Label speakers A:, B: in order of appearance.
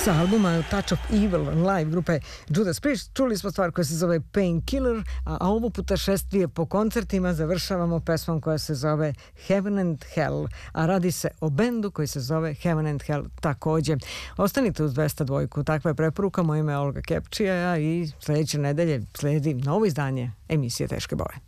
A: Sa albuma Touch of Evil live grupe Judas Priest čuli smo stvar koja se zove Painkiller, a ovo putešestvije po koncertima završavamo pesmom koja se zove Heaven and Hell, a radi se o bendu koji se zove Heaven and Hell takođe. Ostanite uz 202, takva je preporuka. Moje ime je Olga Kepčija i sljedeće nedelje sledi novo izdanje emisije Teške boje.